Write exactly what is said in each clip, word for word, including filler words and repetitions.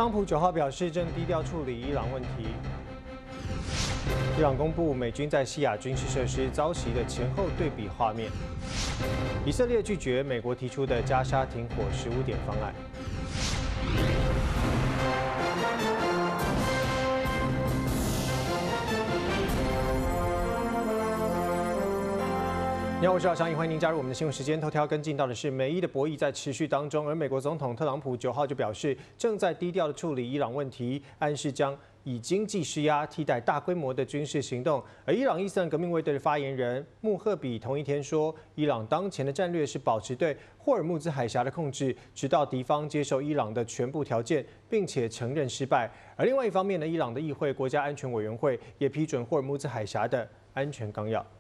特朗普九号表示，正低调处理伊朗问题。伊朗公布美军在西亚军事设施遭袭的前后对比画面。以色列拒绝美国提出的加沙停火十五点方案。你好，我是老翔，欢迎您加入我们的新闻时间。头条跟进到的是，美伊的博弈在持续当中，而美国总统特朗普九号就表示，正在低调的处理伊朗问题，暗示将以经济施压替代大规模的军事行动。而伊朗伊斯兰革命卫队的发言人穆赫比同一天说，伊朗当前的战略是保持对霍尔木兹海峡的控制，直到敌方接受伊朗的全部条件，并且承认失败。而另外一方面呢，伊朗的议会国家安全委员会也批准霍尔木兹海峡的安全纲要。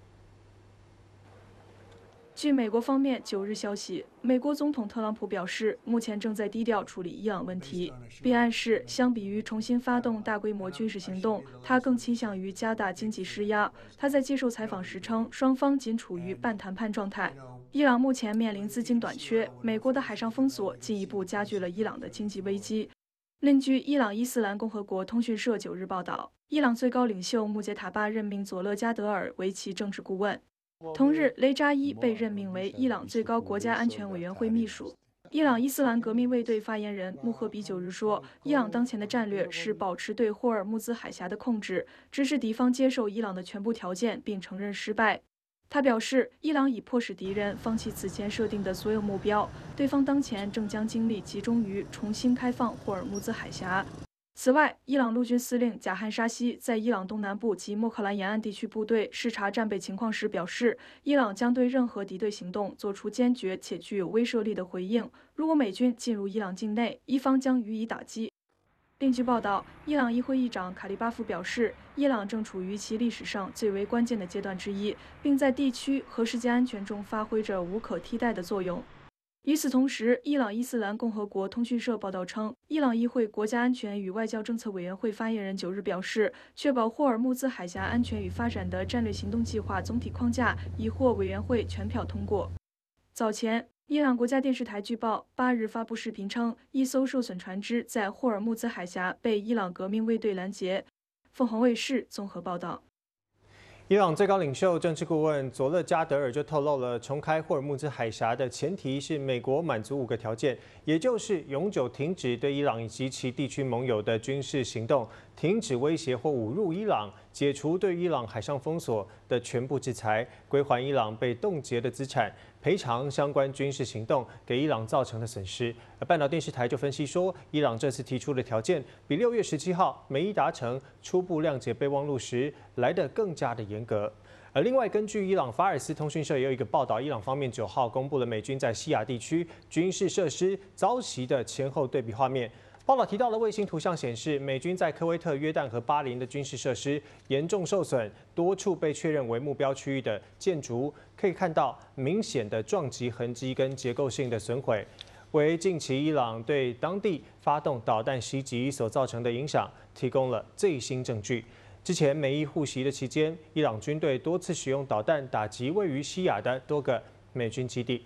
据美国方面九日消息，美国总统特朗普表示，目前正在低调处理伊朗问题，并暗示相比于重新发动大规模军事行动，他更倾向于加大经济施压。他在接受采访时称，双方仅处于半谈判状态。伊朗目前面临资金短缺，美国的海上封锁进一步加剧了伊朗的经济危机。另据伊朗伊斯兰共和国通讯社九日报道，伊朗最高领袖穆杰塔巴任命佐勒加德尔为其政治顾问。同日，雷扎伊被任命为伊朗最高国家安全委员会秘书。伊朗伊斯兰革命卫队发言人穆赫比九日说，伊朗当前的战略是保持对霍尔木兹海峡的控制，支持敌方接受伊朗的全部条件，并承认失败。他表示，伊朗已迫使敌人放弃此前设定的所有目标，对方当前正将精力集中于重新开放霍尔木兹海峡。此外，伊朗陆军司令贾汉沙西在伊朗东南部及莫克兰沿岸地区部队视察战备情况时表示，伊朗将对任何敌对行动做出坚决且具有威慑力的回应。如果美军进入伊朗境内，伊方将予以打击。另据报道，伊朗议会议长卡利巴夫表示，伊朗正处于其历史上最为关键的阶段之一，并在地区和世界安全中发挥着无可替代的作用。与此同时，伊朗伊斯兰共和国通讯社报道称，伊朗议会国家安全与外交政策委员会发言人九日表示，确保霍尔木兹海峡安全与发展的战略行动计划总体框架已获委员会全票通过。早前，伊朗国家电视台据报八日发布视频称，一艘受损船只在霍尔木兹海峡被伊朗革命卫队拦截。凤凰卫视综合报道。 伊朗最高领袖政治顾问佐勒加德尔就透露了，重开霍尔木兹海峡的前提是美国满足五个条件，也就是永久停止对伊朗以及其地区盟友的军事行动，停止威胁或侮辱伊朗，解除对伊朗海上封锁的全部制裁，归还伊朗被冻结的资产，赔偿相关军事行动给伊朗造成的损失。而半岛电视台就分析说，伊朗这次提出的条件比六月十七号美伊达成初步谅解备忘录时来得更加的严格。而另外，根据伊朗法尔斯通讯社也有一个报道，伊朗方面九号公布了美军在西亚地区军事设施遭袭的前后对比画面。报道提到的卫星图像显示，美军在科威特、约旦和巴林的军事设施严重受损，多处被确认为目标区域的建筑可以看到明显的撞击痕迹跟结构性的损毁，为近期伊朗对当地发动导弹袭击所造成的影响提供了最新证据。之前美伊互袭的期间，伊朗军队多次使用导弹打击位于西亚的多个美军基地。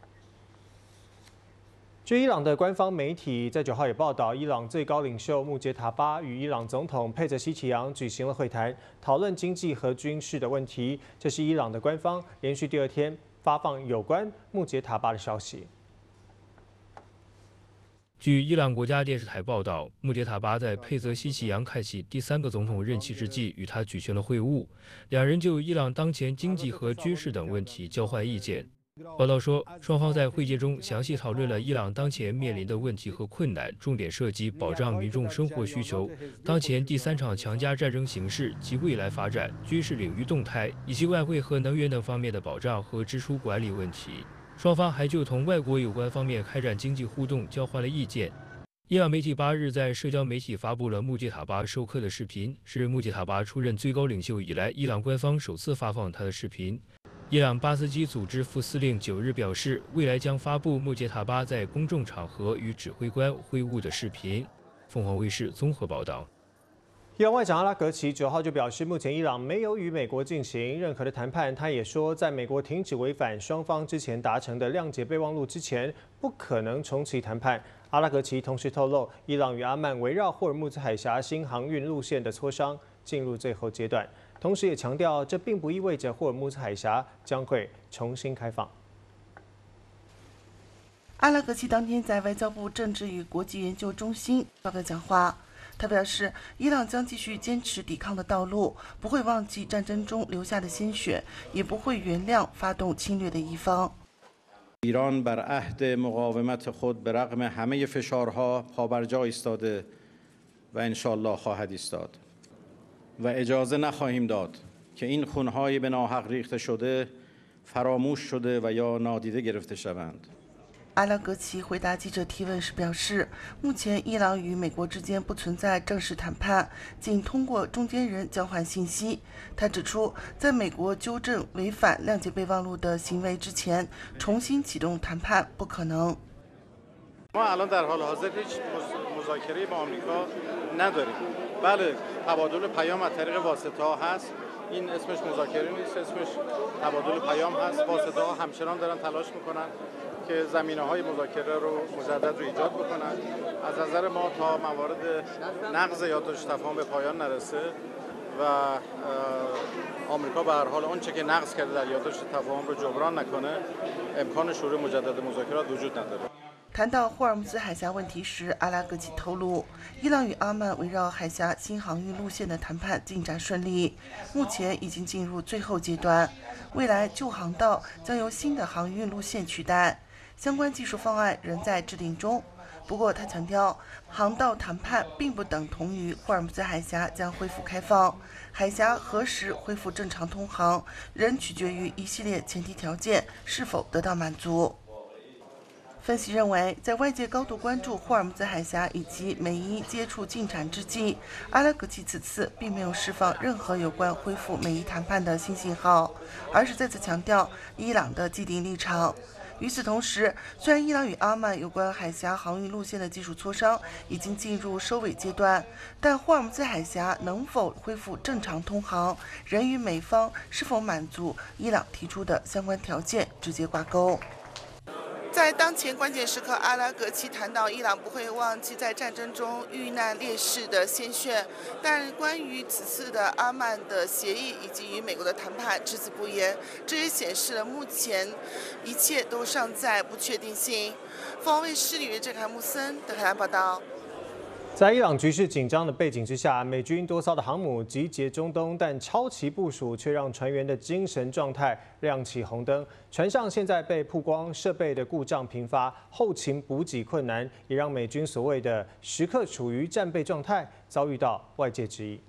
据伊朗的官方媒体在九号也报道，伊朗最高领袖穆杰塔巴与伊朗总统佩泽希奇扬举行了会谈，讨论经济和军事的问题。这是伊朗的官方连续第二天发放有关穆杰塔巴的消息。 据伊朗国家电视台报道，穆杰塔巴在佩泽希奇扬开启第三个总统任期之际与他举行了会晤，两人就伊朗当前经济和军事等问题交换意见。报道说，双方在会见中详细讨论了伊朗当前面临的问题和困难，重点涉及保障民众生活需求、当前第三场强加战争形势及未来发展、军事领域动态，以及外汇和能源等方面的保障和支出管理问题。双方还就同外国有关方面开展经济互动交换了意见。伊朗媒体八日在社交媒体发布了穆杰塔巴授课的视频，是穆杰塔巴出任最高领袖以来，伊朗官方首次发放他的视频。伊朗巴斯基组织副司令九日表示，未来将发布穆杰塔巴在公众场合与指挥官会晤的视频。凤凰卫视综合报道。 伊朗外长阿拉格齐九号就表示，目前伊朗没有与美国进行任何的谈判。他也说，在美国停止违反双方之前达成的谅解备忘录之前，不可能重启谈判。 阿拉格齐同时透露，伊朗与阿曼围绕霍尔木兹海峡新航运路线的磋商进入最后阶段，同时也强调，这并不意味着霍尔木兹海峡将会重新开放。 阿拉格齐当天在外交部政治与国际研究中心发表讲话，他表示，伊朗将继续坚持抵抗的道路，不会忘记战争中流下的鲜血，也不会原谅发动侵略的一方。 ایران بر عهد مقاومت خود به رغم همه فشارها پابرجا ایستاده و انشالله خواهد ایستاد و اجازه نخواهیم داد که این خونهای به ناحق ریخته شده فراموش شده و یا نادیده گرفته شوند. 阿拉格齐回答记者提问时表示，目前伊朗与美国之间不存在正式谈判，仅通过中间人交换信息。他指出，在美国纠正违反谅解备忘录的行为之前，重新启动谈判不可能。 ما الان در حال حاضر هیچ مذاکره با آمریکا نداریم. بله، تبادل پیام از طریق واسطه‌ها هست. این اسمش مذاکره نیست، اسمش تبادل پیام هست. واسطه‌ها همچنان دارن تلاش میکنن که زمینه‌های مذاکره رو مجدد رو ایجاد بکنن. از نظر ما تا موارد نقض یادداشت تفاهم به پایان نرسه و آمریکا به هر حال آنچه که نقض کرده در یادداشت تفاهم رو جبران نکنه، امکان شروع مجدد مذاکرات وجود نداره. 谈到霍尔木兹海峡问题时，阿拉格齐透露，伊朗与阿曼围绕海峡新航运路线的谈判进展顺利，目前已经进入最后阶段。未来旧航道将由新的航运路线取代，相关技术方案仍在制定中。不过，他强调，航道谈判并不等同于霍尔木兹海峡将恢复开放，海峡何时恢复正常通航，仍取决于一系列前提条件是否得到满足。 分析认为，在外界高度关注霍尔木兹海峡以及美伊接触进展之际，阿拉格齐此次并没有释放任何有关恢复美伊谈判的新信号，而是再次强调伊朗的既定立场。与此同时，虽然伊朗与阿曼有关海峡航运路线的技术磋商已经进入收尾阶段，但霍尔木兹海峡能否恢复正常通航，仍与美方是否满足伊朗提出的相关条件直接挂钩。 在当前关键时刻，阿拉格齐谈到伊朗不会忘记在战争中遇难烈士的鲜血，但关于此次的阿曼的协议以及与美国的谈判只字不言，这也显示了目前一切都尚在不确定性。凤凰卫视吕振凯、穆森德黑兰报道。 在伊朗局势紧张的背景之下，美军多艘的航母集结中东，但超期部署却让船员的精神状态亮起红灯。船上现在被曝光设备的故障频发，后勤补给困难，也让美军所谓的时刻处于战备状态遭遇到外界质疑。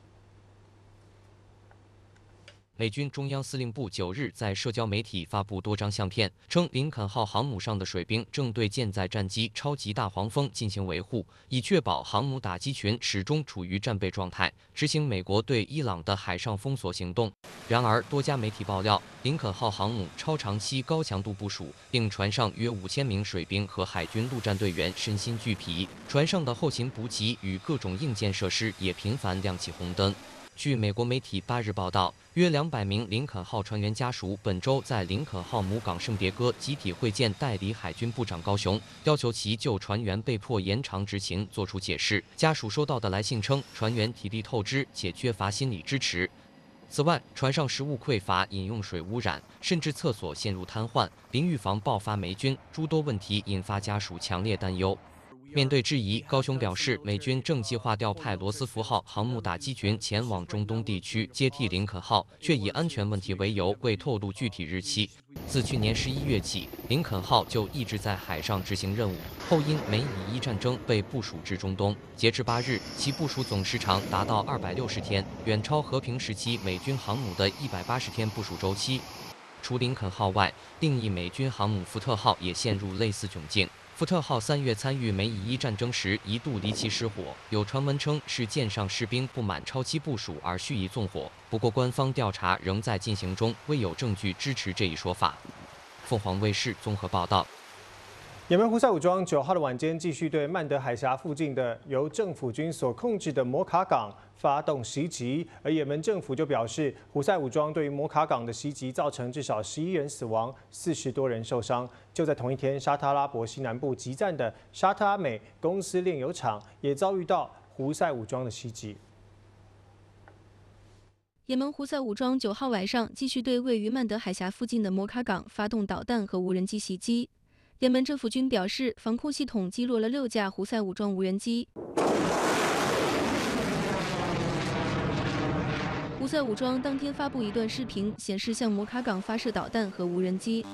美军中央司令部九日在社交媒体发布多张相片，称林肯号航母上的水兵正对舰载战机超级大黄蜂进行维护，以确保航母打击群始终处于战备状态，执行美国对伊朗的海上封锁行动。然而，多家媒体爆料，林肯号航母超长期高强度部署，令船上约五千名水兵和海军陆战队员身心俱疲，船上的后勤补给与各种硬件设施也频繁亮起红灯。 据美国媒体八日报道，约两百名林肯号船员家属本周在林肯号母港圣迭戈集体会见代理海军部长高雄，要求其就船员被迫延长执勤作出解释。家属收到的来信称，船员体力透支且缺乏心理支持。此外，船上食物匮乏、饮用水污染，甚至厕所陷入瘫痪，淋浴房爆发霉菌，诸多问题引发家属强烈担忧。 面对质疑，高雄表示，美军正计划调派罗斯福号航母打击群前往中东地区接替林肯号，却以安全问题为由未透露具体日期。自去年十一月起，林肯号就一直在海上执行任务，后因美以伊战争被部署至中东。截至八日，其部署总时长达到二百六十天，远超和平时期美军航母的一百八十天部署周期。除林肯号外，另一美军航母福特号也陷入类似窘境。 福特号三月参与美以伊战争时一度离奇失火，有传闻称是舰上士兵不满超期部署而蓄意纵火。不过，官方调查仍在进行中，未有证据支持这一说法。凤凰卫视综合报道。 也门胡塞武装九号的晚间继续对曼德海峡附近的由政府军所控制的摩卡港发动袭击，而也门政府就表示，胡塞武装对于摩卡港的袭击造成至少十一人死亡，四十多人受伤。就在同一天，沙特阿拉伯西南部集赞的沙特阿美公司炼油厂也遭遇到胡塞武装的袭击。 也门胡塞武装九号晚上继续对位于曼德海峡附近的摩卡港发动导弹和无人机袭击。也门政府军表示，防空系统击落了六架胡塞武装无人机。胡塞武装当天发布一段视频，显示向摩卡港发射导弹和无人机。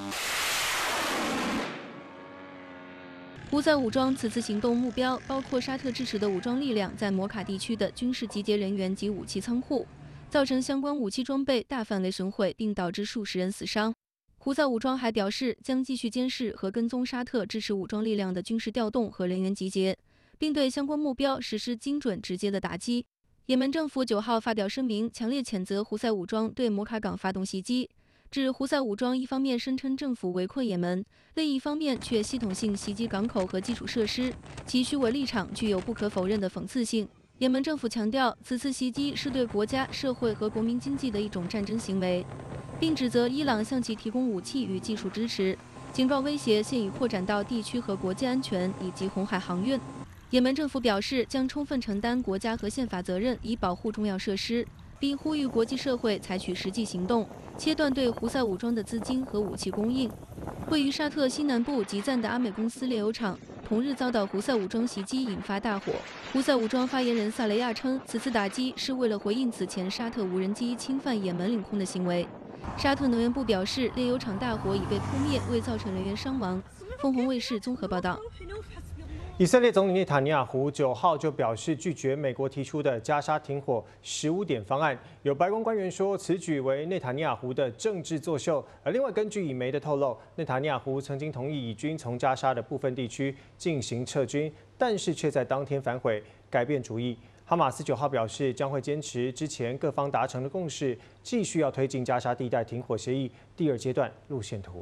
胡塞武装此次行动目标包括沙特支持的武装力量在摩卡地区的军事集结人员及武器仓库，造成相关武器装备大范围损毁，并导致数十人死伤。胡塞武装还表示，将继续监视和跟踪沙特支持武装力量的军事调动和人员集结，并对相关目标实施精准直接的打击。也门政府九号发表声明，强烈谴责胡塞武装对摩卡港发动袭击，指胡塞武装一方面声称政府围困也门，另一方面却系统性袭击港口和基础设施，其虚伪立场具有不可否认的讽刺性。也门政府强调，此次袭击是对国家、社会和国民经济的一种战争行为，并指责伊朗向其提供武器与技术支持，警告威胁现已扩展到地区和国际安全以及红海航运。也门政府表示，将充分承担国家和宪法责任，以保护重要设施，并呼吁国际社会采取实际行动，切断对胡塞武装的资金和武器供应。位于沙特西南部集赞的阿美公司炼油厂同日遭到胡塞武装袭击，引发大火。胡塞武装发言人萨雷亚称，此次打击是为了回应此前沙特无人机侵犯也门领空的行为。沙特能源部表示，炼油厂大火已被扑灭，未造成人员伤亡。凤凰卫视综合报道。 以色列总理内塔尼亚胡九号就表示拒绝美国提出的加沙停火十五点方案。有白宫官员说，此举为内塔尼亚胡的政治作秀。而另外，根据以媒的透露，内塔尼亚胡曾经同意以军从加沙的部分地区进行撤军，但是却在当天反悔，改变主意。哈马斯九号表示，将会坚持之前各方达成的共识，继续要推进加沙地带停火协议第二阶段路线图。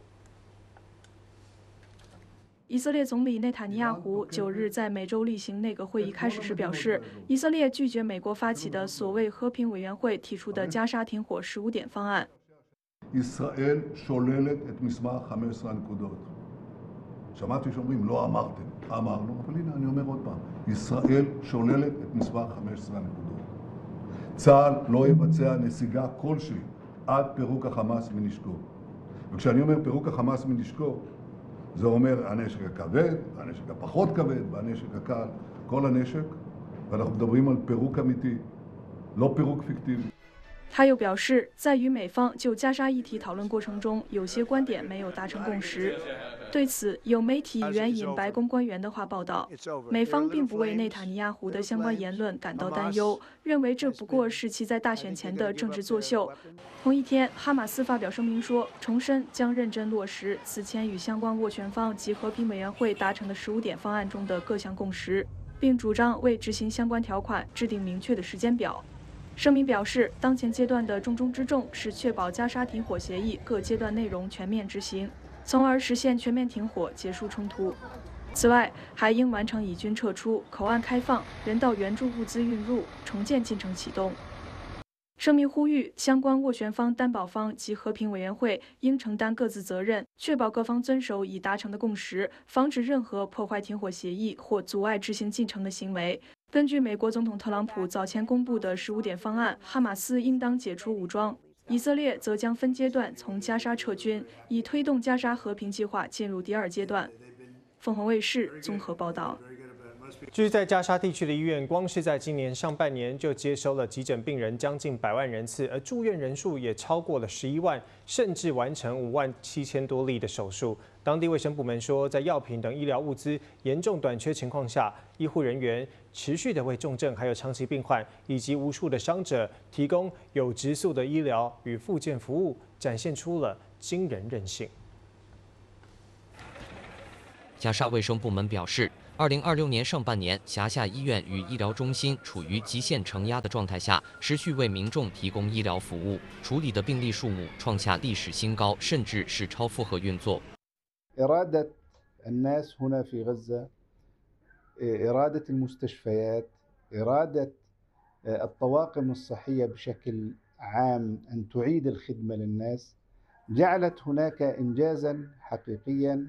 以色列总理内塔尼亚胡九日在每周例行内阁会议开始时表示，以色列拒绝美国发起的所谓和平委员会提出的加沙停火十五点方案。 ישראל שוללת את מסמך חמש עשרה הנקודות. שמעתי שאומרים לא אמרתם, אמרנו, אבל הנה אני אומר עוד פעם, ישראל שוללת את מסמך חמש עשרה הנקודות. צה"ל לא יבצע נסיגה כלשהי עד פירוק החמאס מנשקו. וכשאני אומר פירוק החמאס מנשקו, זה אומר הנשק הכבד, הנשק הפחות כבד והנשק הקל, כל הנשק, ואנחנו מדברים על פירוק אמיתי, לא פירוק פיקטיבי. 他又表示，在与美方就加沙议题讨论过程中，有些观点没有达成共识。对此，有媒体援引白宫官员的话报道，美方并不为内塔尼亚胡的相关言论感到担忧，认为这不过是其在大选前的政治作秀。同一天，哈马斯发表声明说，重申将认真落实此前与相关斡旋方及和平委员会达成的十五点方案中的各项共识，并主张为执行相关条款制定明确的时间表。声明表示，当前阶段的重中之重是确保加沙停火协议各阶段内容全面执行，从而实现全面停火，结束冲突。此外，还应完成以军撤出、口岸开放、人道援助物资运入、重建进程启动。声明呼吁相关斡旋方、担保方及和平委员会应承担各自责任，确保各方遵守已达成的共识，防止任何破坏停火协议或阻碍执行进程的行为。根据美国总统特朗普早前公布的十五点方案，哈马斯应当解除武装，以色列则将分阶段从加沙撤军，以推动加沙和平计划进入第二阶段。凤凰卫视综合报道。 至于在加沙地区的医院，光是在今年上半年就接收了急诊病人将近百万人次，而住院人数也超过了十一万，甚至完成五万七千多例的手术。当地卫生部门说，在药品等医疗物资严重短缺情况下，医护人员持续的为重症、还有长期病患以及无数的伤者提供有质素的医疗与复健服务，展现出了惊人韧性。 加沙卫生部门表示，二零二六年上半年，辖下医院与医疗中心处于极限承压的状态下，持续为民众提供医疗服务，处理的病例数目创下历史新高，甚至是超负荷运作。 إرادة الناس هنا في غزة إرادة المستشفيات إرادة الطواقم الصحية بشكل عام أن تعيد الخدمة للناس جعلت هناك إنجازا حقيقيا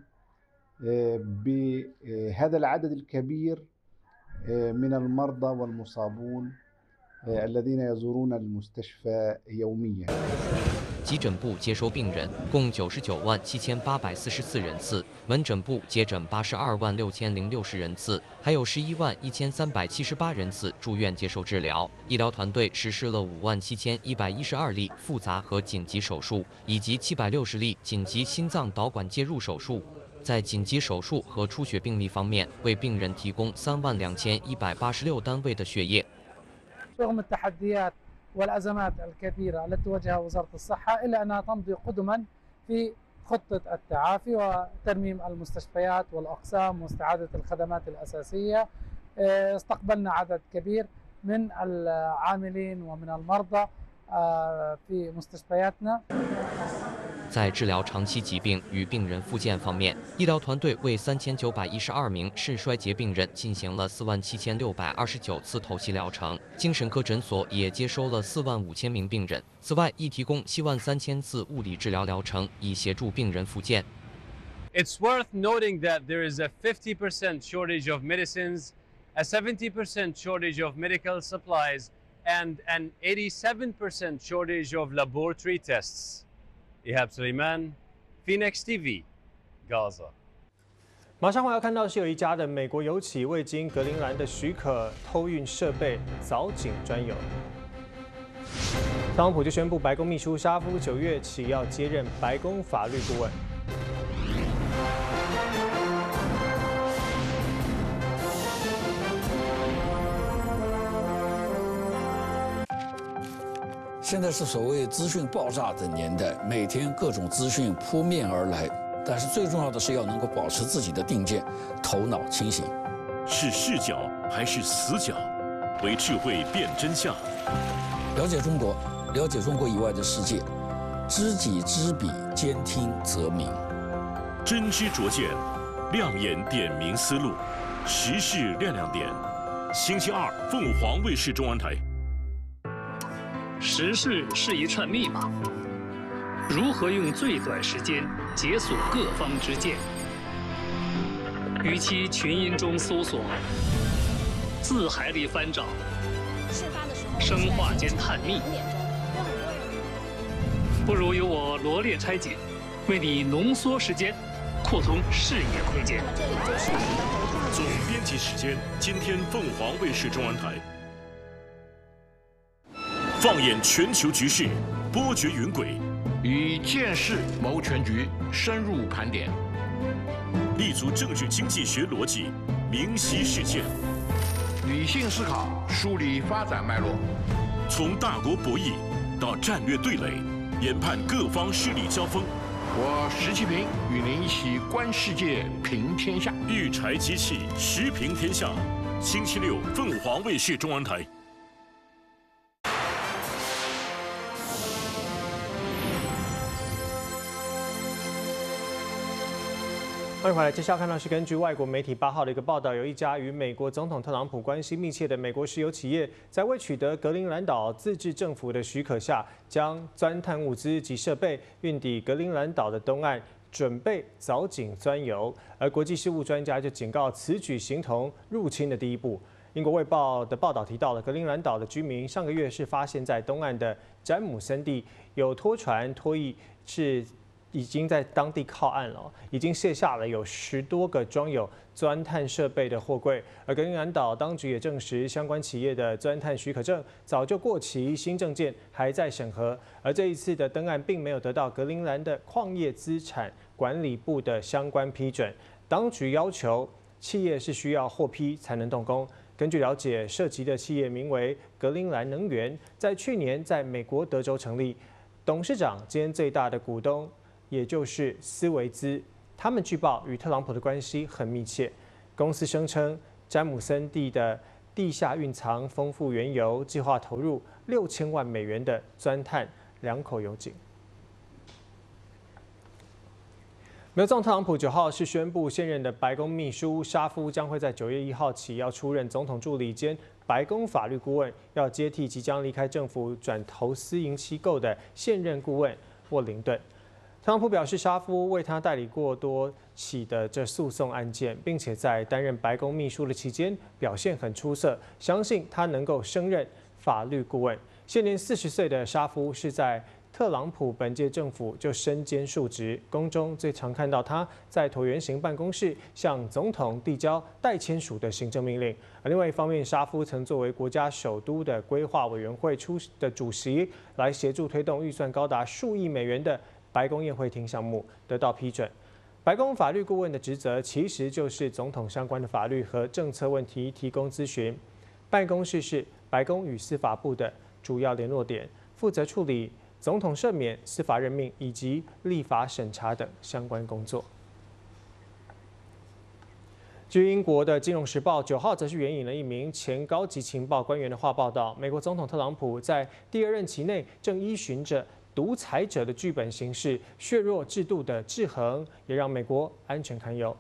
بهذا العدد الكبير من المرضى والمصابون الذين يزورون المستشفى يوميا。 急诊部接收病人共九十九万七千八百四十四人次，门诊部接诊八十二万六千零六十人次，还有十一万一千三百七十八人次住院接受治疗。医疗团队实施了五万七千一百一十二例复杂和紧急手术，以及七百六十例紧急心脏导管介入手术。在紧急手术和出血病例方面，为病人提供三万两千一百八十六单位的血液。 رغم التحديات والأزمات الكبيرة التي تواجهها وزارة الصحة إلا أنها تمضي قدما في خطة التعافي وترميم المستشفيات والأقسام واستعادة الخدمات الأساسية. استقبلنا عدد كبير من العاملين ومن المرضى في مستشفياتنا. 在治疗长期疾病与病人复健方面，医疗团队为三千九百一十二名肾衰竭病人进行了四万七千六百二十九次透析疗程，精神科诊所也接收了四万五千名病人。此外，亦提供七万三千次物理治疗疗程，以协助病人复健。 It's worth noting that there is a fifty percent shortage of medicines, a seventy percent shortage of medical supplies, and an eighty-seven percent shortage of laboratory tests. Ihab Suleiman, Phoenix T V, Gaza. 马上我要看到是有一家的美国油企未经格陵兰的许可偷运设备凿井专油。特朗普就宣布，白宫秘书沙夫九月起要接任白宫法律顾问。 现在是所谓资讯爆炸的年代，每天各种资讯扑面而来，但是最重要的是要能够保持自己的定见，头脑清醒。 是视角还是死角？为智慧辨真相。 了解中国，了解中国以外的世界，知己知彼，兼听则明。 真知灼见，亮眼点明思路，时事亮亮点。星期二，凤凰卫视中文台。 时事是一串密码，如何用最短时间解锁各方之见？与其群音中搜索，字海里翻找，生化间探秘，不如由我罗列拆解，为你浓缩时间，扩通视野空间。 总编辑时间，今天凤凰卫视中文台。 放眼全球局势，波谲云诡； 以见识谋全局，深入盘点； 立足政治经济学逻辑，明晰事件； 理性思考，梳理发展脉络； 从大国博弈到战略对垒，研判各方势力交锋。 我石其平与您一起观世界，评天下。 育才机器，时评天下。星期六，凤凰卫视中文台。 欢迎回来，接下来看到是根据外国媒体八号的一个报道，有一家与美国总统特朗普关系密切的美国石油企业，在未取得格陵兰岛自治政府的许可下，将钻探物资及设备运抵格陵兰岛的东岸，准备凿井钻油。而国际事务专家就警告，此举形同入侵的第一步。英国《卫报》的报道提到了，格陵兰岛的居民上个月是发现在东岸的詹姆森地有拖船拖曳是。 已经在当地靠岸了，已经卸下了有十多个装有钻探设备的货柜。而格陵兰岛当局也证实，相关企业的钻探许可证早就过期，新证件还在审核。而这一次的登岸并没有得到格陵兰的矿业资产管理部的相关批准，当局要求企业是需要获批才能动工。根据了解，涉及的企业名为格陵兰能源，在去年在美国德州成立，董事长兼最大的股东。 也就是斯维兹，他们据报与特朗普的关系很密切。公司声称，詹姆森地的地下蕴藏丰富原油，计划投入六千万美元的钻探两口油井。 美国总统特朗普九号是宣布，现任的白宫秘书沙夫将会在九月一号起要出任总统助理兼白宫法律顾问，要接替即将离开政府转投私营机构的现任顾问沃林顿。特朗普表示，沙夫为他代理过多起的这诉讼案件，并且在担任白宫秘书的期间表现很出色，相信他能够升任法律顾问。现年四十岁的沙夫是在特朗普本届政府就身兼数职，宫中最常看到他在椭圆形办公室向总统递交待签署的行政命令。而另外一方面，沙夫曾作为国家首都的规划委员会出的主席，来协助推动预算高达数亿美元的白宫宴会厅项目得到批准。白宫法律顾问的职责其实就是总统相关的法律和政策问题提供咨询，办公室是白宫与司法部的主要联络点，负责处理总统赦免、司法任命以及立法审查等相关工作。据英国的《金融时报》九号则是援引了一名前高级情报官员的话报道，美国总统特朗普在第二任期内正依循着独裁者的剧本行事，削弱制度的制衡，也让美国安全堪忧。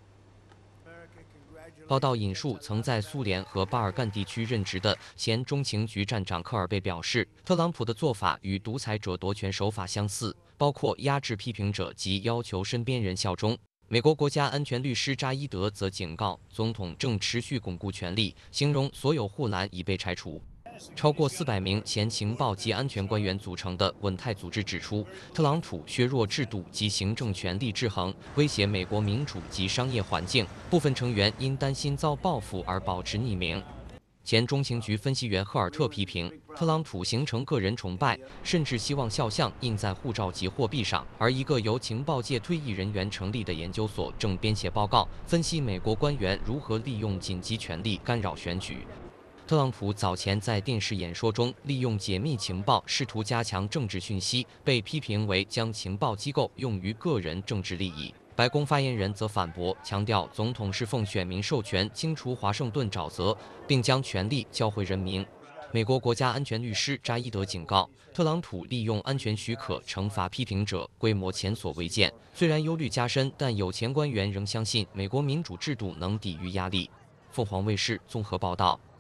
报道引述曾在苏联和巴尔干地区任职的前中情局站长科尔贝表示，特朗普的做法与独裁者夺权手法相似，包括压制批评者及要求身边人效忠。美国国家安全律师扎伊德则警告，总统正持续巩固权力，形容所有护栏已被拆除。超过四百名前情报及安全官员组成的稳泰组织指出，特朗普削弱制度及行政权力制衡，威胁美国民主及商业环境。部分成员因担心遭报复而保持匿名。前中情局分析员赫尔特批评，特朗普形成个人崇拜，甚至希望肖像印在护照及货币上。而一个由情报界退役人员成立的研究所正编写报告，分析美国官员如何利用紧急权力干扰选举。特朗普早前在电视演说中利用解密情报试图加强政治讯息，被批评为将情报机构用于个人政治利益。白宫发言人则反驳，强调总统是奉选民授权清除华盛顿沼泽，并将权力交回人民。美国国家安全律师扎伊德警告，特朗普利用安全许可惩罚批评者，规模前所未见。虽然忧虑加深，但有前官员仍相信美国民主制度能抵御压力。凤凰卫视综合报道。